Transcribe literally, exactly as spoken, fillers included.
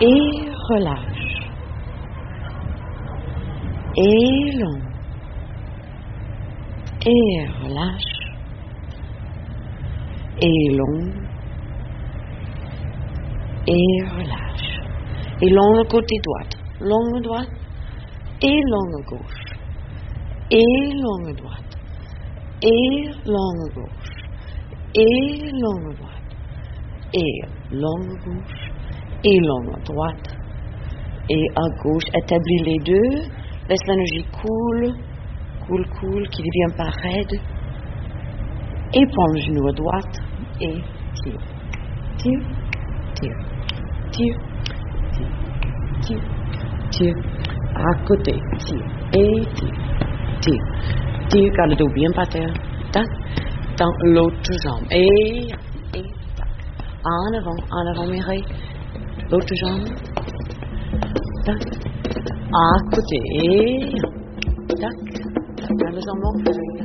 Et relâche. Et long. Et relâche. Et long. Et relâche. Et long le côté droit. Long le droit. Et long le gauche. Et long le droit. Et long le gauche. Et long le droit. Et long le gauche. Et long à droite. Et à gauche. Établis les deux. Laisse l'énergie coule. Coule, coule, qui devient pas raide. Et prends le genou à droite. Et tire. Tire. Tire. Tire. Tire. Tire. Tire. À côté. Tire. Et tire. Tire. Tire. Garde le dos bien par terre. Tac. Dans l'autre jambe. Et. Et. Tac. En avant. En avant, Mireille. L'autre jambe. Tac. À côté. Et. Tac. Tac. Dans les jambes.